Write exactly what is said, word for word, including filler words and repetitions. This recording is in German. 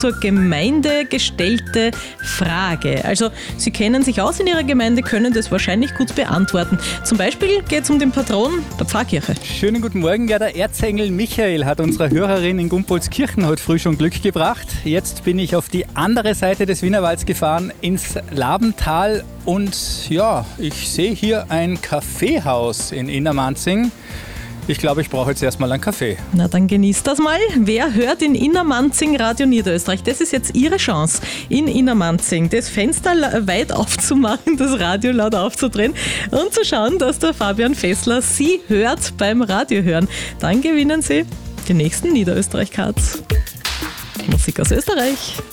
zur Gemeinde gestellte Frage. Also Sie kennen sich aus in Ihrer Gemeinde, können das wahrscheinlich gut beantworten. Zum Beispiel geht es um den Patron der Pfarrkirche. Schönen guten Morgen. Ja, der Erzengel Michael hat unserer Hörerin in Gumpolskirchen heute früh schon Glück gebracht. Jetzt bin ich auf die andere Seite des Wienerwalds gefahren, ins Labental. Und ja, ich sehe hier ein Kaffeehaus in Innermanzing. Ich glaube, ich brauche jetzt erstmal einen Kaffee. Na, dann genießt das mal. Wer hört in Innermanzing Radio Niederösterreich? Das ist jetzt Ihre Chance, in Innermanzing das Fenster weit aufzumachen, das Radio laut aufzudrehen und zu schauen, dass der Fabian Fessler Sie hört beim Radiohören. Dann gewinnen Sie die nächsten Niederösterreich-Cards. Musik aus Österreich.